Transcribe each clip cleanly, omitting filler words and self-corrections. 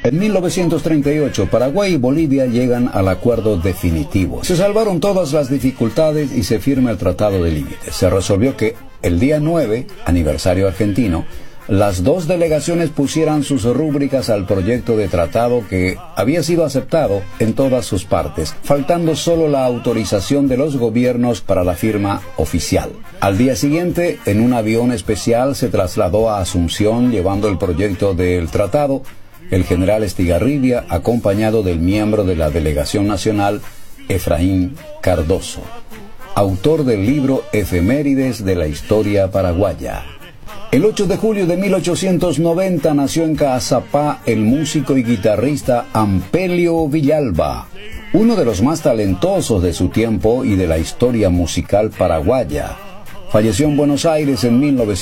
En 1938, Paraguay y Bolivia llegan al acuerdo definitivo. Se salvaron todas las dificultades y se firma el Tratado de Límites. Se resolvió que el día 9, aniversario argentino, las dos delegaciones pusieran sus rúbricas al proyecto de tratado que había sido aceptado en todas sus partes, faltando solo la autorización de los gobiernos para la firma oficial. Al día siguiente, en un avión especial se trasladó a Asunción llevando el proyecto del tratado el general Estigarribia, acompañado del miembro de la delegación nacional, Efraín Cardoso, autor del libro Efemérides de la Historia Paraguaya. El 8 de julio de 1890 nació en Caazapá el músico y guitarrista Ampelio Villalba, uno de los más talentosos de su tiempo y de la historia musical paraguaya. Falleció en Buenos Aires en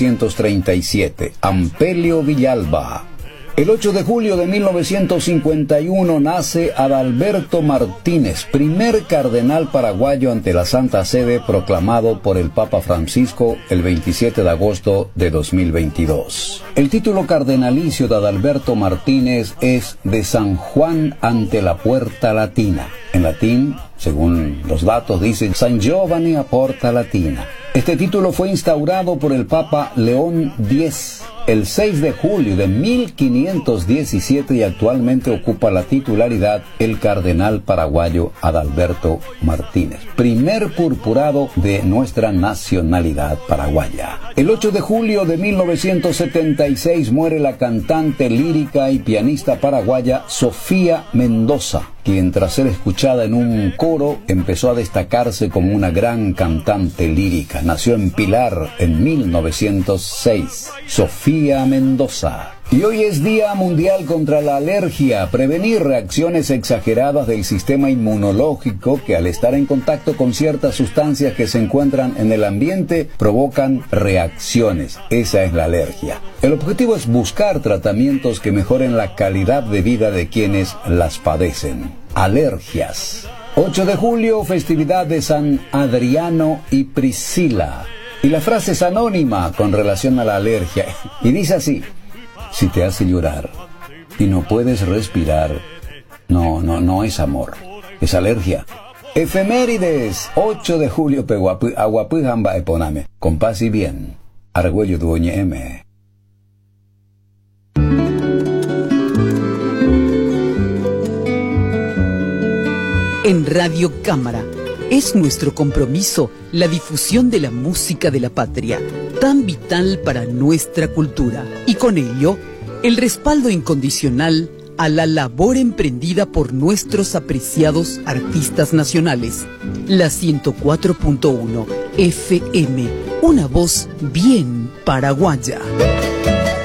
1937. Ampelio Villalba. El 8 de julio de 1951 nace Adalberto Martínez, primer cardenal paraguayo ante la Santa Sede, proclamado por el Papa Francisco el 27 de agosto de 2022. El título cardenalicio de Adalberto Martínez es de San Juan ante la Puerta Latina. En latín, según los datos, dice San Giovanni a Porta Latina. Este título fue instaurado por el Papa León X el 6 de julio de 1517 y actualmente ocupa la titularidad el cardenal paraguayo Adalberto Martínez, primer purpurado de nuestra nacionalidad paraguaya. El 8 de julio de 1976 muere la cantante lírica y pianista paraguaya Sofía Mendoza, quien tras ser escuchada en un coro empezó a destacarse como una gran cantante lírica. Nació en Pilar en 1906. Sofía Mendoza. Y hoy es Día Mundial contra la Alergia. Prevenir reacciones exageradas del sistema inmunológico que al estar en contacto con ciertas sustancias que se encuentran en el ambiente provocan reacciones. Esa es la alergia. El objetivo es buscar tratamientos que mejoren la calidad de vida de quienes las padecen. Alergias. 8 de julio, festividad de San Adriano y Priscila. Y la frase es anónima con relación a la alergia. Y dice así: si te hace llorar y no puedes respirar, no es amor, es alergia. Efemérides. 8 de julio, aguapujamba eponame. Con paz y bien. Argüello duoñe M. En Radio Cámara es nuestro compromiso la difusión de la música de la patria, tan vital para nuestra cultura, y con ello el respaldo incondicional a la labor emprendida por nuestros apreciados artistas nacionales. La 104.1 FM, una voz bien paraguaya.